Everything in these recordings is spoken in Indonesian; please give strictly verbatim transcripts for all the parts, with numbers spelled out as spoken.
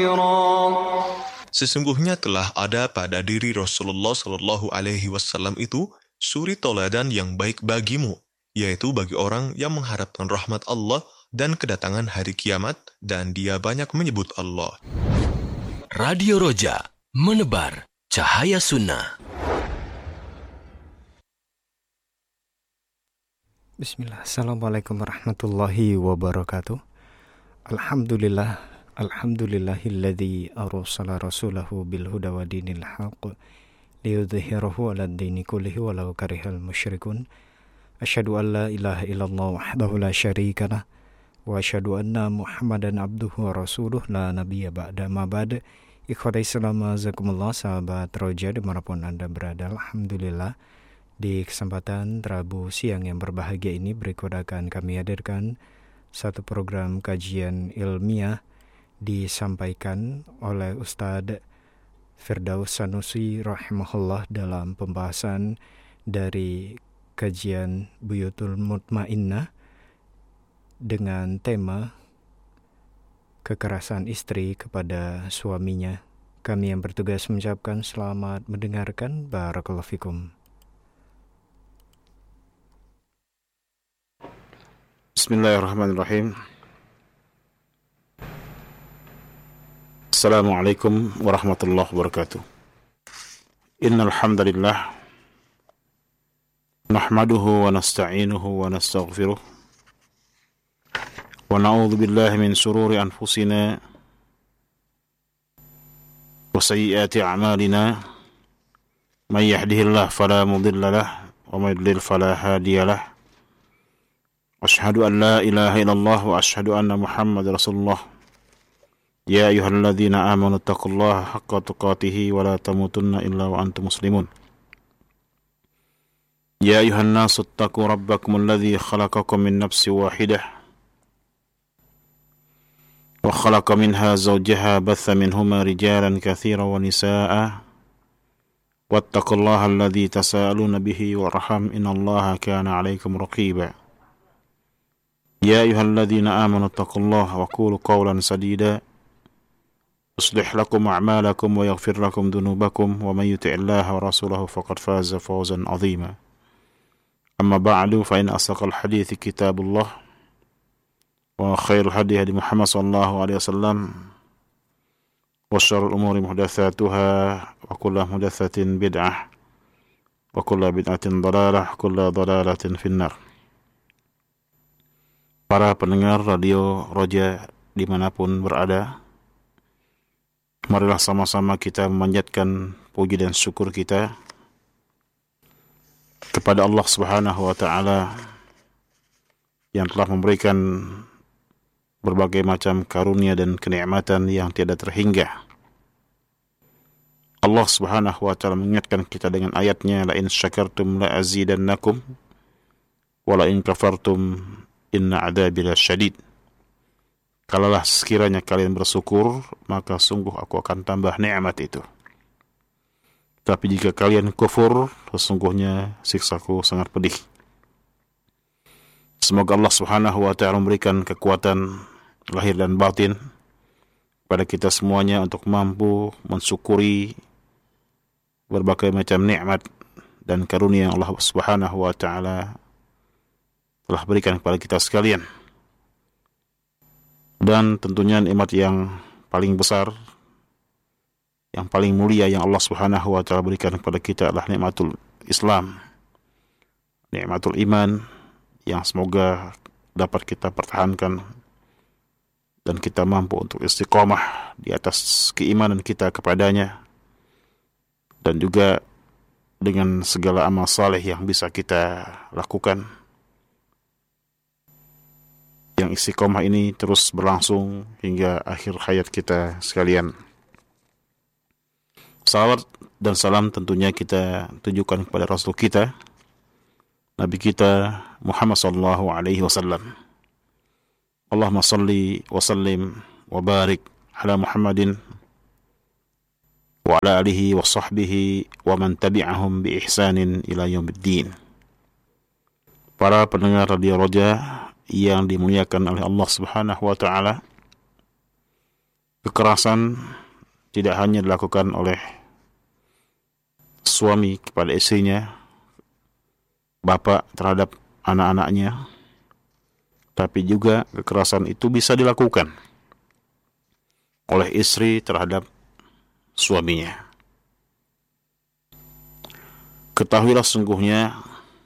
خيرا. Sesungguhnya telah ada pada diri Rasulullah Shallallahu Alaihi Wasallam itu suri toladan yang baik bagimu, yaitu bagi orang yang mengharapkan rahmat Allah dan kedatangan hari kiamat, dan dia banyak menyebut Allah. Radio Roja, menebar cahaya sunnah. Bismillah, Assalamualaikum warahmatullahi wabarakatuh. Alhamdulillah. Alhamdulillahilladzi arsala rasulahu bil huda wa dinil haqq liyudhhirahu 'alad dini kullihi walau karihal musyrikun. Asyhadu an la ilaha illallah wahdahu la syarikalah wa asyhadu anna Muhammadan abduhu wa rasuluh la nabiyya ba'da ma ba'd. Ikhwati Islam azakumullah, sahabat Roja dimanapun Anda berada. Alhamdulillah, di kesempatan Rabu siang yang berbahagia ini berikut akan kami hadirkan satu program kajian ilmiah disampaikan oleh Ustadz Firdaus Sanusi rahimahullah dalam pembahasan dari kajian Buyutul Mutmainnah dengan tema kekerasan istri kepada suaminya. Kami yang bertugas mengucapkan selamat mendengarkan. Barakallahu fikum. Bismillahirrahmanirrahim. Assalamualaikum warahmatullahi wabarakatuh. Innal hamdalillah nahmaduhu wa nasta'inuhu wa nastaghfiruh wa na'udzu billahi min shururi anfusina wa sayyiati a'malina. May yahdihillahu fala mudilla lahu wa may yudlil fala hadiya lahu. Asyhadu an la ilaha illallah wa asyhadu anna Muhammadar Rasulullah. Ya ayyuhalladzina amanu taqullaha haqqa tuqatih wa la tamutunna illa wa antum muslimun. Ya ayyuhan nasu ittaqu rabbakumul ladzi khalaqakum min nafsin wahidah wa khalaqa minha zawjaha batha minhuma rijalan katsiran wa nisaa'a wattaqullaha alladzi tasaaluna bihi warham innallaha kana 'alaikum raqiba. Ya ayyuhalladzina amanu taqullaha wa qulu qawlan sadida يصلح لكم أعمالكم ويغفر لكم ذنوبكم ومن يطع الله ورسوله فقد فاز فوزا عظيما. أما بعد فإن أصدق الحديث كتاب الله وخير الهدي هدي محمد صلى الله عليه وسلم وشر الأمور محدثاتها وكل محدثة بدعة وكل بدعة ضلالة وكل ضلالة في النار. Para pendengar Radio Roja dimanapun berada, marilah sama-sama kita memanjatkan puji dan syukur kita kepada Allah Subhanahu wa taala yang telah memberikan berbagai macam karunia dan kenikmatan yang tiada terhingga. Allah Subhanahu wa taala mengingatkan kita dengan ayatnya, la in syakartum la azidannakum wa la in kafartum inna adzabi lasyadid. Kalaulah sekiranya kalian bersyukur, maka sungguh aku akan tambah nikmat itu. Tapi jika kalian kufur, sesungguhnya siksaku sangat pedih. Semoga Allah Subhanahu wa taala memberikan kekuatan lahir dan batin pada kita semuanya untuk mampu mensyukuri berbagai macam nikmat dan karunia yang Allah Subhanahu wa taala telah berikan kepada kita sekalian. Dan tentunya nikmat yang paling besar, yang paling mulia yang Allah Subhanahu wa taala berikan kepada kita adalah nikmatul Islam, nikmatul iman, yang semoga dapat kita pertahankan dan kita mampu untuk istiqomah di atas keimanan kita kepadanya, dan juga dengan segala amal saleh yang bisa kita lakukan, yang istiqomah ini terus berlangsung hingga akhir hayat kita sekalian. Salawat dan salam tentunya kita tujukan kepada Rasul kita, Nabi kita Muhammad sallallahu alaihi wasallam. Allahumma salli wa sallim wa barik ala Muhammadin wa ala alihi wa sahbihi wa man tabi'ahum bi ihsanin ila yaumiddin. Para pendengar Radio Roja yang dimuliakan oleh Allah Subhanahu wa taala, kekerasan tidak hanya dilakukan oleh suami kepada istrinya, bapak terhadap anak-anaknya, tapi juga kekerasan itu bisa dilakukan oleh istri terhadap suaminya. Ketahuilah sungguhnya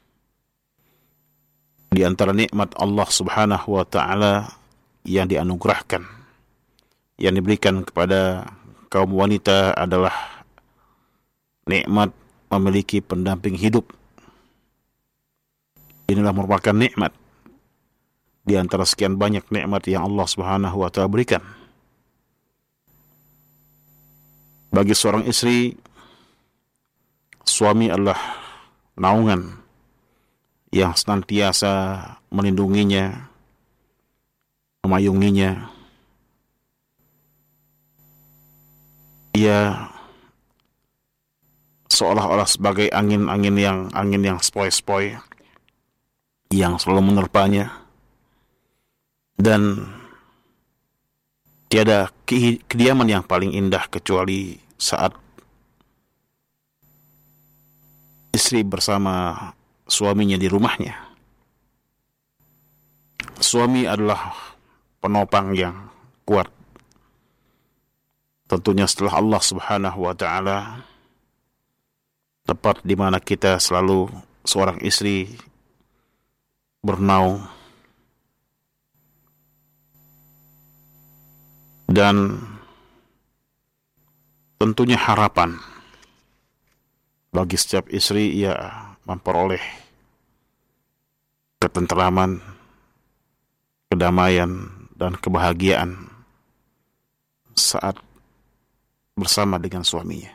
di antara nikmat Allah Subhanahu wa taala yang dianugerahkan, yang diberikan kepada kaum wanita adalah nikmat memiliki pendamping hidup. Inilah merupakan nikmat di antara sekian banyak nikmat yang Allah Subhanahu wa taala berikan. Bagi seorang istri, suami adalah naungan yang senantiasa melindunginya, memayunginya. Ia seolah-olah sebagai angin-angin yang angin yang sepoi-sepoi yang selalu menerpanya, dan tiada kediaman yang paling indah kecuali saat istri bersama suaminya di rumahnya. Suami adalah penopang yang kuat. Tentunya setelah Allah Subhanahu wa taala, tepat di mana kita selalu seorang istri bernaung. Dan tentunya harapan bagi setiap istri ia memperoleh ketentraman, kedamaian, dan kebahagiaan saat bersama dengan suaminya.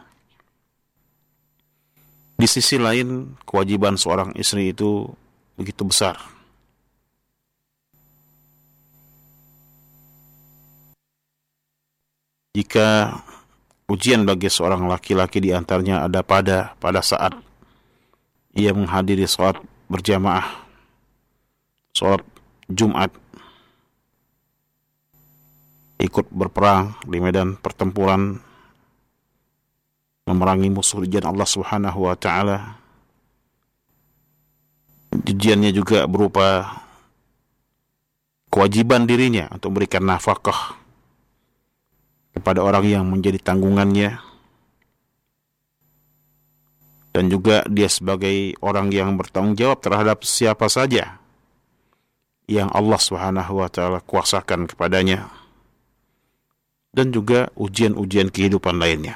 Di sisi lain, kewajiban seorang istri itu begitu besar. Jika ujian bagi seorang laki-laki di antaranya ada pada pada saat ia menghadiri sholat berjamaah, sholat Jumat, ikut berperang di medan pertempuran, memerangi musuh di jalan Allah Subhanahu wa taala. Ujiannya juga berupa kewajiban dirinya untuk memberikan nafkah kepada orang yang menjadi tanggungannya, dan juga dia sebagai orang yang bertanggung jawab terhadap siapa saja yang Allah Subhanahu wa taala kuasakan kepadanya, dan juga ujian-ujian kehidupan lainnya.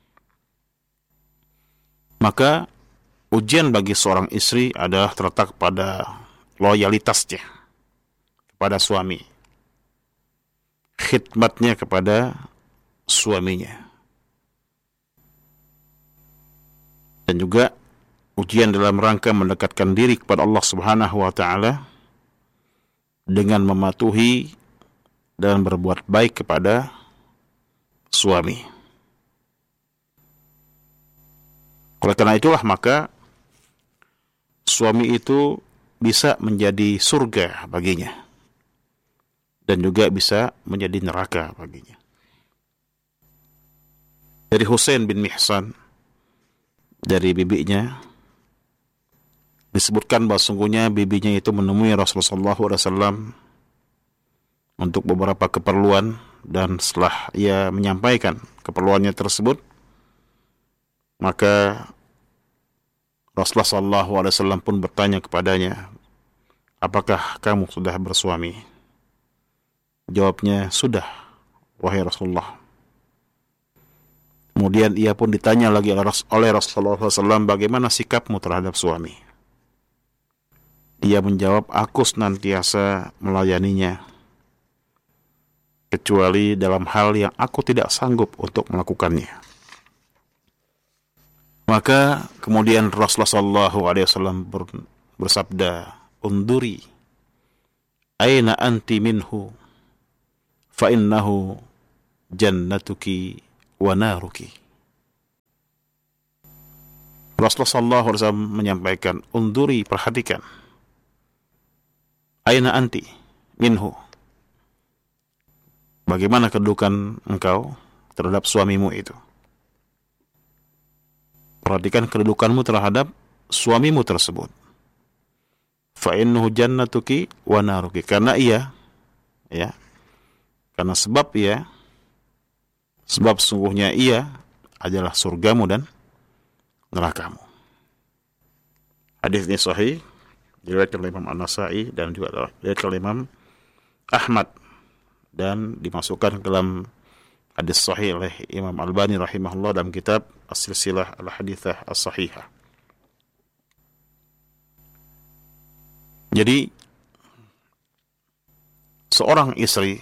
Maka ujian bagi seorang istri adalah terletak pada loyalitasnya kepada suami, khidmatnya kepada suaminya, dan juga ujian dalam rangka mendekatkan diri kepada Allah Subhanahu wa taala dengan mematuhi dan berbuat baik kepada suami. Oleh karena itulah maka suami itu bisa menjadi surga baginya dan juga bisa menjadi neraka baginya. Dari Husain bin Mihsan, dari bibinya, disebutkan bahwa sungguhnya bibinya itu menemui Rasulullah shallallahu alaihi wasallam untuk beberapa keperluan, dan setelah ia menyampaikan keperluannya tersebut, maka Rasulullah shallallahu alaihi wasallam pun bertanya kepadanya, apakah kamu sudah bersuami? Jawabnya, sudah, wahai Rasulullah. Kemudian ia pun ditanya lagi oleh Rasulullah shallallahu alaihi wasallam, bagaimana sikapmu terhadap suami? Dia menjawab, aku senantiasa melayaninya, kecuali dalam hal yang aku tidak sanggup untuk melakukannya. Maka kemudian Rasulullah shallallahu alaihi wasallam bersabda, unduri aina anti minhu fa innahu jannatuki wa naruki. Rasulullah shallallahu alaihi wasallam menyampaikan, unduri, perhatikan, aina anti minhu, bagaimana kedudukan engkau terhadap suamimu itu. Perhatikan kedudukanmu terhadap suamimu tersebut. Fa innahu jannatuki wa naruki, karena ia, ya, karena sebab ia, sebab sungguhnya ia adalah surgamu dan nerakamu. Hadis ini sahih, diriwayatkan oleh Imam An-Nasa'i dan juga diriwayatkan oleh Imam Ahmad, dan dimasukkan ke dalam hadis sahih oleh Imam Albani rahimahullah dalam kitab As-Silsilah Al-Hadithah As-Sahihah. Jadi seorang istri,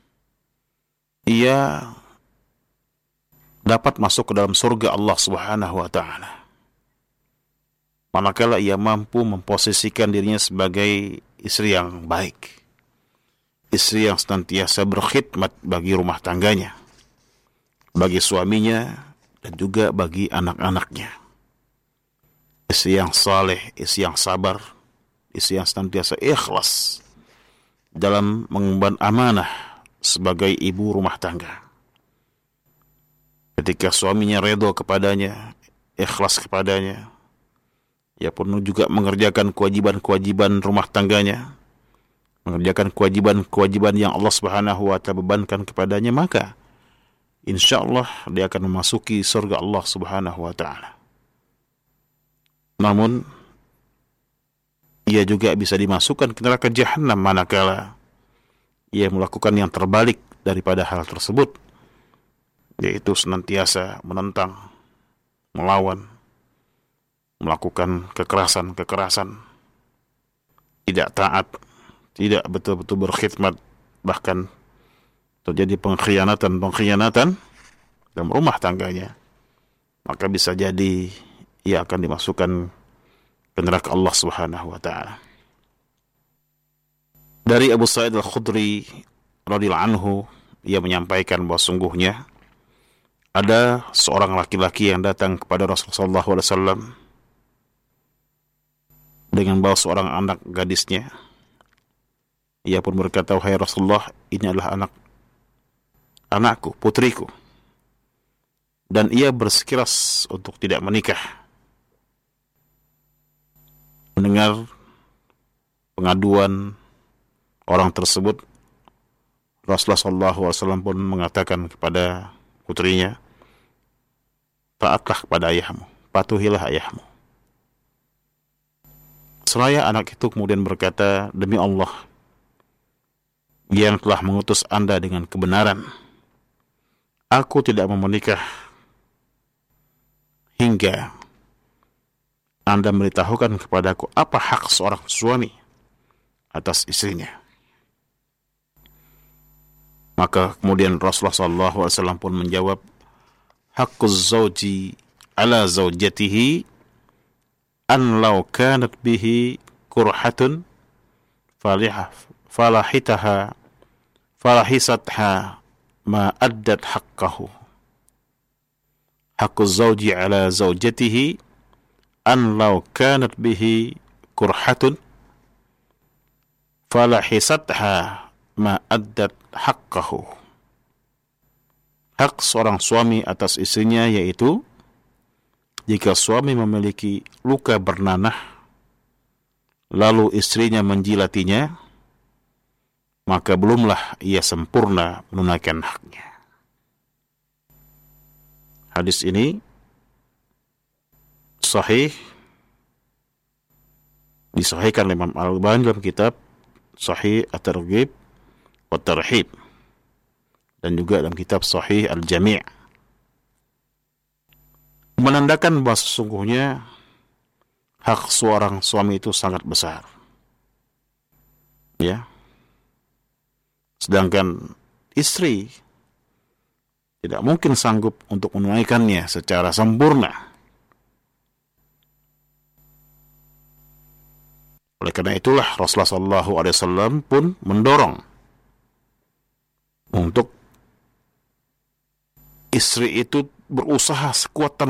ia dapat masuk ke dalam surga Allah Subhanahu wa taala manakala ia mampu memposisikan dirinya sebagai istri yang baik, istri yang senantiasa berkhidmat bagi rumah tangganya, bagi suaminya dan juga bagi anak-anaknya. Istri yang saleh, istri yang sabar, istri yang senantiasa ikhlas dalam mengemban amanah sebagai ibu rumah tangga. Ketika suaminya redha kepadanya, ikhlas kepadanya, ia pun juga mengerjakan kewajiban-kewajiban rumah tangganya, mengerjakan kewajiban-kewajiban yang Allah Subhanahu wa taala bebankan kepadanya, maka insyaallah dia akan memasuki surga Allah Subhanahu wa taala. Namun ia juga bisa dimasukkan ke neraka jahanam manakala ia melakukan yang terbalik daripada hal tersebut, yaitu senantiasa menentang, melawan, melakukan kekerasan-kekerasan, tidak taat, tidak betul-betul berkhidmat, bahkan terjadi pengkhianatan-pengkhianatan dalam rumah tangganya, maka bisa jadi ia akan dimasukkan ke neraka Allah Subhanahu wa taala. Dari Abu Sa'id Al-Khudri radhiyallahu anhu, ia menyampaikan bahwa sungguhnya ada seorang laki-laki yang datang kepada Rasulullah sallallahu alaihi wasallam dengan bawa seorang anak gadisnya. Ia pun berkata, "Wahai Rasulullah, ini adalah anak anakku, putriku, dan ia bersikeras untuk tidak menikah." Mendengar pengaduan orang tersebut, Rasulullah sallallahu alaihi wasallam pun mengatakan kepada putrinya, "Taatlah kepada ayahmu, patuhilah ayahmu." Seraya anak itu kemudian berkata, "Demi Allah yang telah mengutus Anda dengan kebenaran, aku tidak mau menikah hingga Anda memberitahukan kepadaku apa hak seorang suami atas istrinya." Maka kemudian Rasulullah sallallahu alaihi wasallam pun menjawab, "Haqquz zawji ala zawjatihi an law kanat bihi kurhatun falihah falahitaha falahisatha ma addat haqqahu. Haqquz zawji ala zawjatihi an law kanat bihi kurhatun falahisatha ma addat haqqahu." Hak seorang suami atas istrinya yaitu jika suami memiliki luka bernanah lalu istrinya menjilatinya, maka belumlah ia sempurna menunaikan haknya. Hadis ini sahih, disahihkan oleh Imam Al-Albani dalam kitab Sahih At-Targhib wa Tarhib, dan juga dalam kitab Sahih Al-Jami', menandakan bahwa sesungguhnya hak seorang suami itu sangat besar, ya. Sedangkan istri tidak mungkin sanggup untuk menunaikannya secara sempurna. Oleh karena itulah Rasulullah sallallahu alaihi wasallam pun mendorong untuk istri itu berusaha sekuat tenaga